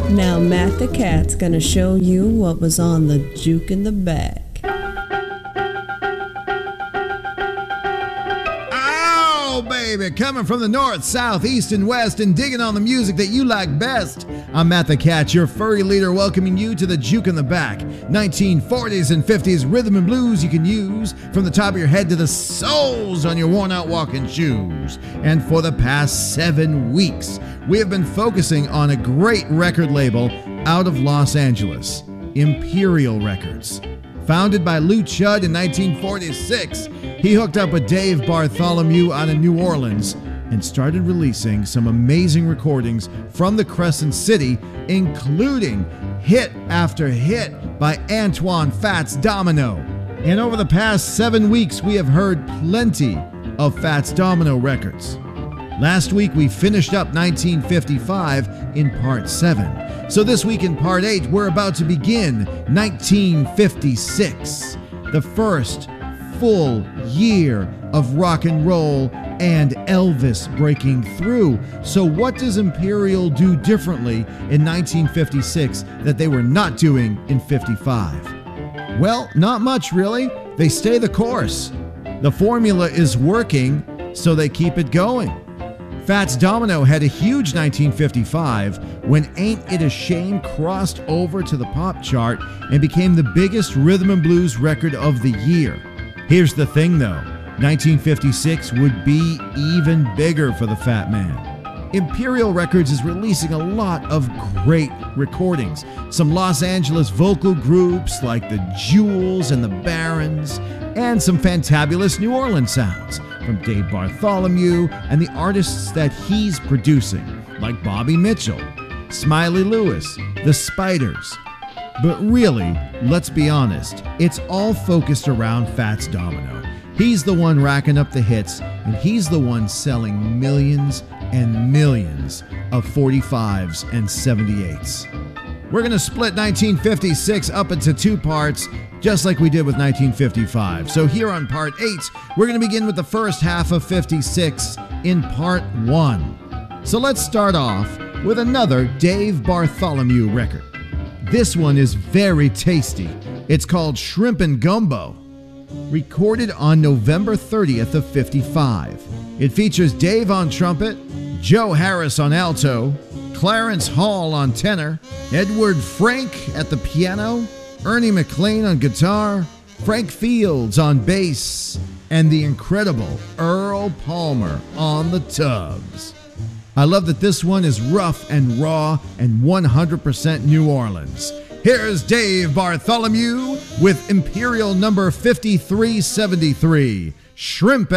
Now Matt the Cat's gonna show you what was on the juke in the back. Oh, baby, coming from the north, south, east, and west and digging on the music that you like best. I'm Matt the Cat, your furry leader, welcoming you to the Juke in the Back. 1940s and 50s rhythm and blues you can use from the top of your head to the soles on your worn-out walking shoes. And for the past 7 weeks, we have been focusing on a great record label out of Los Angeles, Imperial Records. Founded by Lou Chudd in 1946, he hooked up with Dave Bartholomew out of New Orleans and started releasing some amazing recordings from the Crescent City, including hit after hit by Antoine Fats Domino. And over the past 7 weeks, we have heard plenty of Fats Domino records. Last week, we finished up 1955 in Part 7. So this week in Part 8, we're about to begin 1956, the first full year of rock and roll and Elvis breaking through. So what does Imperial do differently in 1956 that they were not doing in 55? Well, not much really. They stay the course. The formula is working, so they keep it going. Fats Domino had a huge 1955 when Ain't It a Shame crossed over to the pop chart and became the biggest rhythm and blues record of the year. Here's the thing though, 1956 would be even bigger for the Fat Man. Imperial Records is releasing a lot of great recordings. Some Los Angeles vocal groups like the Jewels and the Barons, and some fantabulous New Orleans sounds from Dave Bartholomew and the artists that he's producing, like Bobby Mitchell, Smiley Lewis, the Spiders. But really, let's be honest, it's all focused around Fats Domino. He's the one racking up the hits, and he's the one selling millions and millions of 45s and 78s. We're going to split 1956 up into 2 parts, just like we did with 1955. So here on Part 8, we're going to begin with the first half of 56 in Part 1. So let's start off with another Dave Bartholomew record. This one is very tasty. It's called Shrimpin' Gumbo. Recorded on November 30th of 55. It features Dave on trumpet, Joe Harris on alto, Clarence Hall on tenor, Edward Frank at the piano, Ernie McLean on guitar, Frank Fields on bass, and the incredible Earl Palmer on the tubs. I love that this one is rough and raw and 100% New Orleans. Here's Dave Bartholomew with Imperial number 5373, Shrimp